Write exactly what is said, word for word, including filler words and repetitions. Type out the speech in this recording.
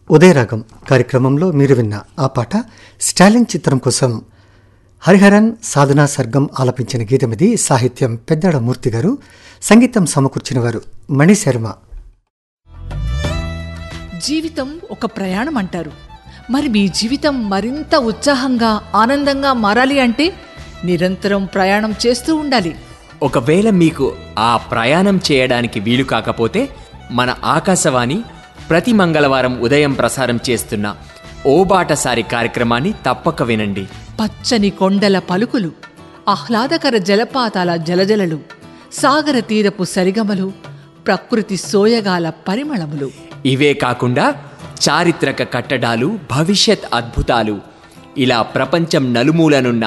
ఉదయరాగం కార్యక్రమంలో మీరు విన్న ఆ పాట స్టాలిన్ చిత్రం కోసం హరిహరన్ సాధనా సర్గం ఆలపించిన గీతమిది. సాహిత్యం పెద్దాడ మూర్తి గారు, సంగీతం సమకూర్చిన వారు మణిశర్మ. జీవితం ఒక ప్రయాణం అంటారు. మరి మీ జీవితం మరింత ఉత్సాహంగా ఆనందంగా మారాలి అంటే నిరంతరం ప్రయాణం చేస్తూ ఉండాలి. ఒకవేళ మీకు ఆ ప్రయాణం చేయడానికి వీలు కాకపోతే మన ఆకాశవాణి ప్రతి మంగళవారం ఉదయం ప్రసారం చేస్తున్న ఓ బాటసారి కార్యక్రమాన్ని తప్పక వినండి. పచ్చని కొండల పలుకులు, ఆహ్లాదకర జలపాతాల జలజలలు, సాగర తీరపు సరిగమలు, ప్రకృతి సోయగాల పరిమళములు, ఇవే కాకుండా చారిత్రక కట్టడాలు, భవిష్యత్ అద్భుతాలు, ఇలా ప్రపంచం నలుమూలనున్న